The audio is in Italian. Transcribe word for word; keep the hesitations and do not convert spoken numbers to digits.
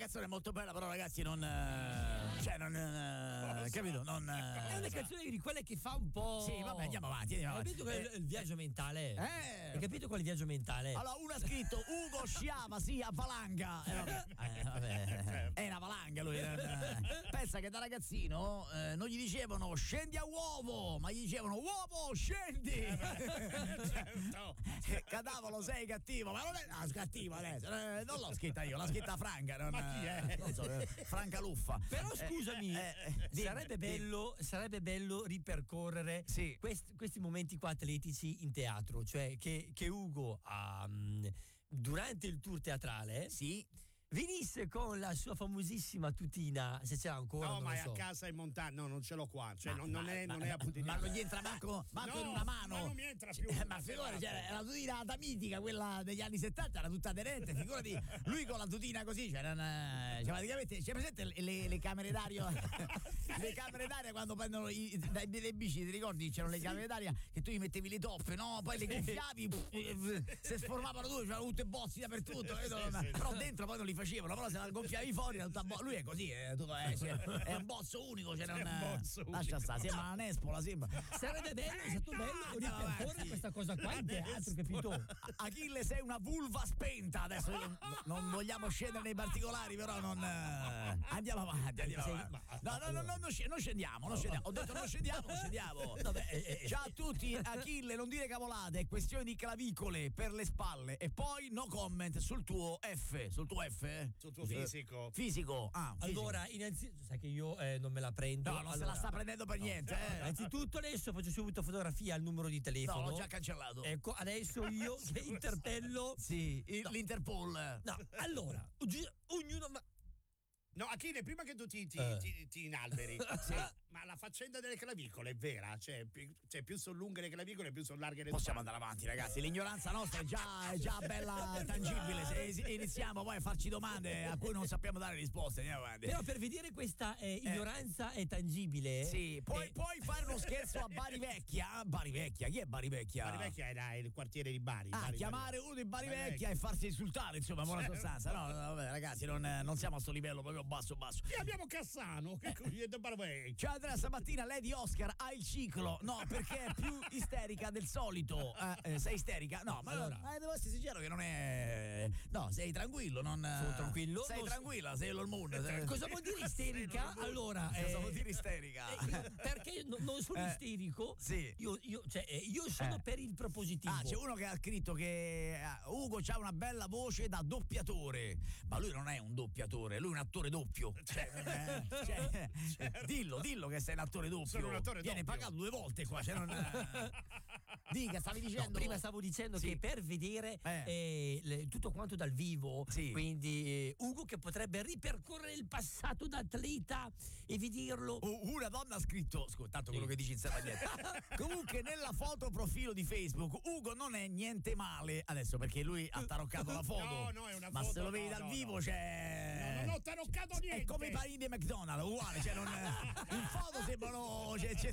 canzone è molto bella, però ragazzi non eh, cioè non eh, capito, non eh, È una canzone di quelle che fa un po'. Sì, vabbè, andiamo avanti, andiamo Hai avanti. capito qual è il viaggio mentale? Eh. Hai capito qual è il viaggio mentale? Allora, uno ha scritto Ugo sciava, sì, a valanga. Eh, vabbè. Eh, vabbè. È una valanga lui. eh. Pensa che da ragazzino eh, non gli dicevano scendi a uovo, ma gli dicevano uovo, scendi. Certo. Cadavolo, sei cattivo, ma non è ah, cattivo adesso. Eh, non l'ho scritta io, l'ha scritta Franca. Non, Ma chi è? Non so, eh, Franca Luffa. Però scusami, Eh, eh, dimmi, sarebbe, bello, sarebbe bello ripercorrere Sì. questi, questi momenti qua atletici in teatro, cioè che, che Ugo um, durante il tour teatrale Sì. venisse con la sua famosissima tutina, se ce l'ha ancora. No, non ma lo è so. a casa in montagna. No, non ce l'ho qua. Cioè, Ma- non, non ma- è, ma- non è appunto. ma non gli entra manco, manco No, in una mano. ma non mi entra più. Eh, ma figurati, cioè, era la tutina da mitica, quella degli anni settanta, era tutta aderente. Figurati, lui con la tutina così, cioè, non, eh, cioè praticamente, c'è presente le, le, le camere d'aria? Le camere d'aria quando prendono i, dai, delle bici, ti ricordi? C'erano le camere d'aria che tu gli mettevi le toppe, no? Poi le gonfiavi, pff, eh, se sformavano due, c'erano tutte bozzi dappertutto. Sì, capito? sì, sì. Però dentro poi non li facevano, però se la gonfiavi fuori era tutta bo- lui è così, è, tutto, è, è un bozzo unico, cioè non, È un bozzo lascia unico. stare, sembra una nespola, sembra. Sarebbe bello, è stato bello Andiamo ripercorrere avanti. questa cosa qua in teatro, capito? Achille, sei una vulva spenta. Adesso io- non vogliamo scendere nei particolari, però non eh, andiamo avanti, andiamo Sei- avanti. ma- No, no, no, no, non sc- non scendiamo, non scendiamo. Ho detto non scendiamo, non scendiamo. Vabbè, eh, eh, Ciao a tutti, Achille, non dire cavolate, è questione di clavicole per le spalle. E poi no comment sul tuo F, sul tuo F? eh? Sul tuo fisico. Fisico, ah, fisico. Allora, innanzitutto, sai che io eh, non me la prendo. No, non se Allora, la sta prendendo per niente, eh. Innanzitutto adesso faccio subito fotografia al numero di telefono. No, l'ho già cancellato. Ecco, adesso io che interpello. Sì, il- No. l'Interpol. No, allora, oggi- ognuno. Ma, No, Achille, prima che tu ti, ti, Eh. ti, ti inalberi, sì, ma la faccenda delle clavicole è vera? Cioè, più, cioè, più sono lunghe le clavicole, più sono larghe le Possiamo spalle. andare avanti, ragazzi. L'ignoranza nostra è già, è già bella tangibile. Se es- iniziamo poi a farci domande a cui non sappiamo dare risposte, andiamo avanti. però per vedere questa eh, ignoranza è tangibile. Sì, puoi, eh, puoi fare uno scherzo a Bari Vecchia? Bari Vecchia, chi è Bari Vecchia? Bari Vecchia era il quartiere di Bari. Ah, Bari, chiamare Bari. uno di Bari Bari Vecchia e farsi insultare, insomma, buona Certo. sostanza. No, no, vabbè, ragazzi, non, non siamo a sto livello proprio basso basso. E abbiamo Cassano, che qui è da Bari Vecchia. Ciao Andrea, stamattina Lady Oscar ha il ciclo. No, perché è più isterica del solito. Eh, eh, sei isterica? No, ma Allora. allora, devo essere sincero che non è. No, sei tranquillo, non. Sono tranquillo. Sei Non so- tranquilla, sei l'All Moon. sei- Cosa vuol dire isterica? Allora, Cosa eh, vuol dire isterica? eh, io- perché no- non sono Eh, isterico? sì. Io, io, cioè, eh, io sono Eh. per il propositivo. Ah, c'è uno che ha scritto che eh, Ugo c'ha una bella voce da doppiatore, ma lui non è un doppiatore, lui è un attore doppio. Cioè, non è- cioè, dillo, dillo che sei un attore doppio. Sono un attore Viene doppio. pagato due volte qua. Cioè non, dica, stavi No, dicendo. prima stavo dicendo Sì. che per vedere Eh. eh, le- tutto quanto dal vivo, Sì. quindi eh, Ugo che potrebbe ripercorrere il passato da atleta e vederlo. U- Una donna ha scritto, scusa, tanto quello Sì. che dici in serva niente. Comunque nella foto profilo di Facebook Ugo non è niente male adesso perché lui ha taroccato la foto. No, no, è una ma foto, se lo no, vedi dal no, vivo no. c'è. No, non ho taroccato niente. È come i panini di McDonald's, uguale, cioè non. In foto sembrano. C'è, c'è